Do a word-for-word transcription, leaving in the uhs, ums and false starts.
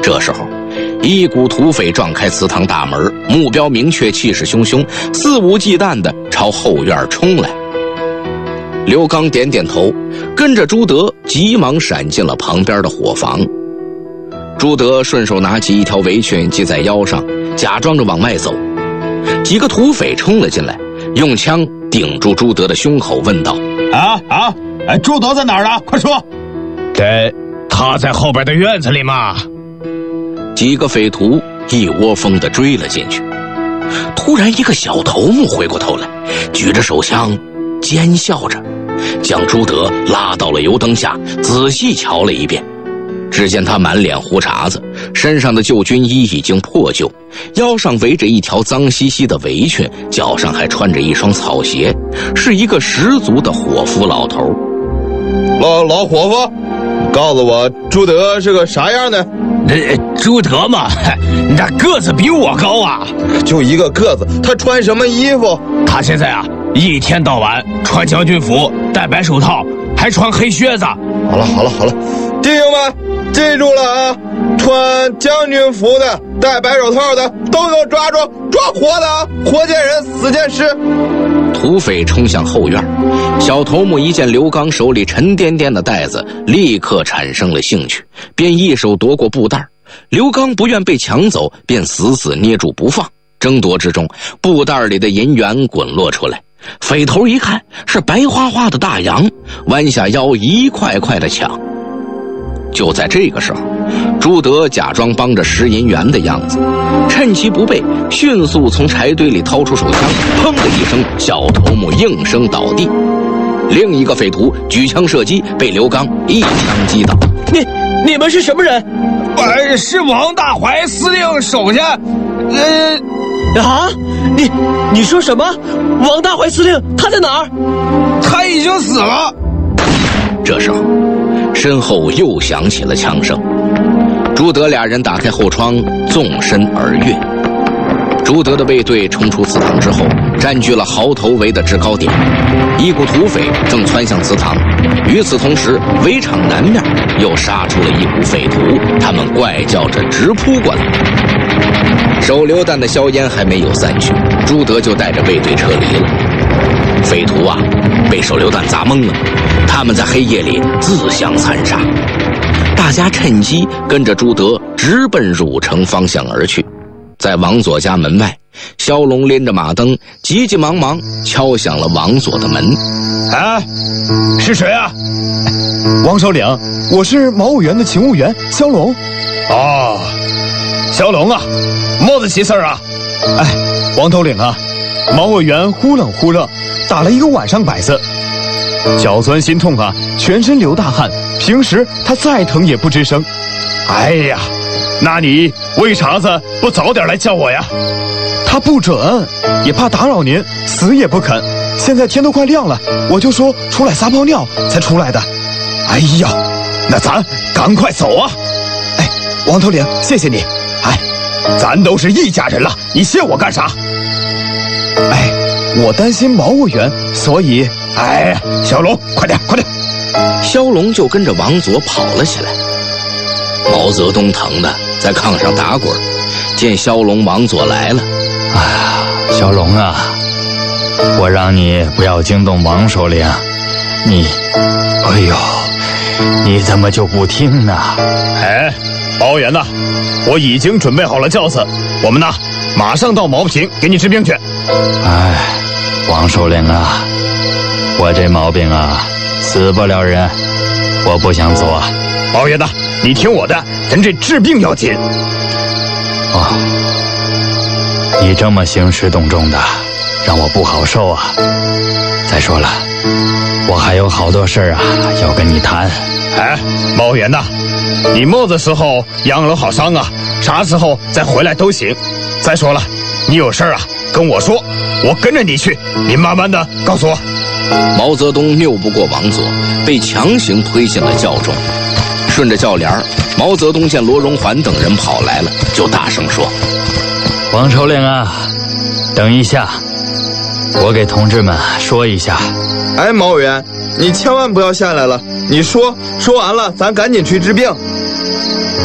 这时候，一股土匪撞开祠堂大门，目标明确，气势汹汹，肆无忌惮地朝后院冲来。刘刚点点头，跟着朱德急忙闪进了旁边的伙房。朱德顺手拿起一条围裙系在腰上，假装着往外走。几个土匪冲了进来，用枪顶住朱德的胸口，问道： 啊啊，哎，朱德在哪儿呢？快说！ 这他在后边的院子里嘛。 几个匪徒一窝蜂地追了进去。突然一个小头目回过头来，举着手枪奸笑着，将朱德拉到了油灯下，仔细瞧了一遍。只见他满脸胡茬子，身上的旧军衣已经破旧，腰上围着一条脏兮兮的围裙，脚上还穿着一双草鞋，是一个十足的伙夫老头。 老老伙夫，告诉我朱德是个啥样的？ 这朱德嘛，你这个子比我高啊！ 就一个个子，他穿什么衣服？ 他现在啊，一天到晚穿将军服，戴白手套，还穿黑靴子。 好了好了好了，弟兄们，记住了啊！穿将军服的、戴白手套的都给我抓住，抓活的啊！活见人，死见尸。 土匪冲向后院，小头目一见刘刚手里沉甸甸的袋子，立刻产生了兴趣，便一手夺过布袋。刘刚不愿被抢走，便死死捏住不放。争夺之中，布袋里的银元滚落出来，匪头一看是白花花的大洋，弯下腰一块块的抢。就在这个时候，朱德假装帮着拾银元的样子，趁其不备，迅速从柴堆里掏出手枪，砰的一声，小头目应声倒地。另一个匪徒举枪射击，被刘刚一枪击倒。 你你们是什么人？ 呃，是王大怀司令手下。呃， 啊，你你说什么？王大怀司令他在哪儿？ 他已经死了。 这时候，身后又响起了枪声。朱德俩人打开后窗，纵身而跃。朱德的卫队冲出祠堂之后，占据了壕头围的制高点，一股土匪正窜向祠堂。与此同时，围场南面又杀出了一股匪徒，他们怪叫着直扑过来。手榴弹的硝烟还没有散去，朱德就带着卫队撤离了。匪徒啊，被手榴弹砸懵了，他们在黑夜里自相残杀。大家趁机跟着朱德直奔汝城方向而去。在王佐家门外，萧龙拎着马灯，急急忙忙敲响了王佐的门。 啊，是谁啊？ 王首领，我是毛务员的勤务员萧龙。 哦，萧龙啊，么子奇事啊？ 哎，王头领啊，毛务员忽冷忽热，打了一个晚上摆子，脚酸心痛啊，全身流大汗，平时他再疼也不吱声。 哎呀，那你为啥子不早点来叫我呀？ 他不准，也怕打扰您，死也不肯。现在天都快亮了，我就说出来撒泡尿才出来的。 哎呀，那咱赶快走啊！ 哎，王头领，谢谢你。 哎，咱都是一家人了，你谢我干啥？ 哎，我担心毛务员，所以…… 哎呀，小龙，快点，快点！ 萧龙就跟着王佐跑了起来。毛泽东疼的在炕上打滚，见萧龙、王佐来了， 哎呀，小龙啊，我让你不要惊动王首领，你，哎呦，你怎么就不听呢？ 哎，毛委员呐，我已经准备好了轿子，我们呢马上到毛坪给你治病去。 哎，王首领啊，我这毛病啊，死不了人，我不想做。 毛委员呐，你听我的，咱这治病要紧。 哦，你这么兴师动众的，让我不好受啊。再说了，我还有好多事儿啊要跟你谈。 哎，毛委员呐，你么子时候养了好伤啊，啥时候再回来都行。再说了，你有事儿啊跟我说，我跟着你去，你慢慢的告诉我。 毛泽东拗不过王佐，被强行推进了轿中。顺着轿帘，毛泽东见罗荣桓等人跑来了，就大声说： 王首领啊，等一下，我给同志们说一下。 哎，毛委员，你千万不要下来了，你说说完了咱赶紧去治病。